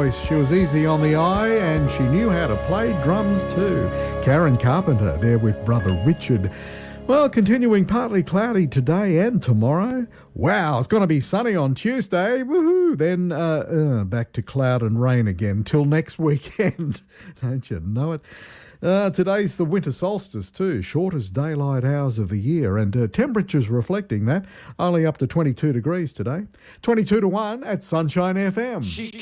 voice. She was easy on the eye and she knew how to play drums too. Karen Carpenter there with Brother Richard. Well, continuing partly cloudy today and tomorrow. Wow, it's going to be sunny on Tuesday. Woohoo! Then back to cloud and rain again till next weekend. Don't you know it? Today's the winter solstice too, shortest daylight hours of the year, and temperatures reflecting that, only up to 22 degrees today. 22 to 1 at Sunshine FM.